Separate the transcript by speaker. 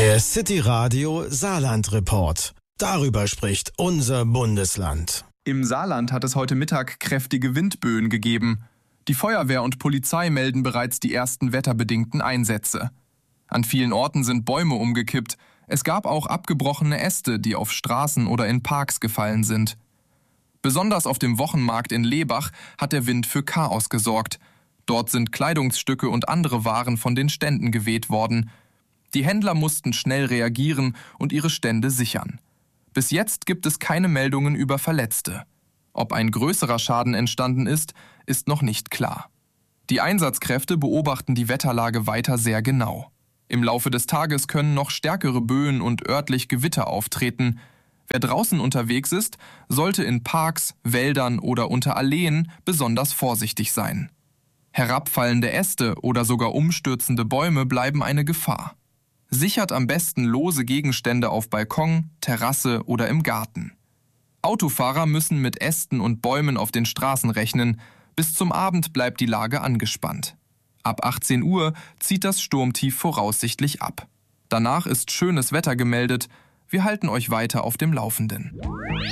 Speaker 1: Der City Radio Saarland Report. Darüber spricht unser Bundesland.
Speaker 2: Im Saarland hat es heute Mittag kräftige Windböen gegeben. Die Feuerwehr und Polizei melden bereits die ersten wetterbedingten Einsätze. An vielen Orten sind Bäume umgekippt. Es gab auch abgebrochene Äste, die auf Straßen oder in Parks gefallen sind. Besonders auf dem Wochenmarkt in Lebach hat der Wind für Chaos gesorgt. Dort sind Kleidungsstücke und andere Waren von den Ständen geweht worden. Die Händler mussten schnell reagieren und ihre Stände sichern. Bis jetzt gibt es keine Meldungen über Verletzte. Ob ein größerer Schaden entstanden ist, ist noch nicht klar. Die Einsatzkräfte beobachten die Wetterlage weiter sehr genau. Im Laufe des Tages können noch stärkere Böen und örtlich Gewitter auftreten. Wer draußen unterwegs ist, sollte in Parks, Wäldern oder unter Alleen besonders vorsichtig sein. Herabfallende Äste oder sogar umstürzende Bäume bleiben eine Gefahr. Sichert am besten lose Gegenstände auf Balkon, Terrasse oder im Garten. Autofahrer müssen mit Ästen und Bäumen auf den Straßen rechnen. Bis zum Abend bleibt die Lage angespannt. Ab 18 Uhr zieht das Sturmtief voraussichtlich ab. Danach ist schönes Wetter gemeldet. Wir halten euch weiter auf dem Laufenden.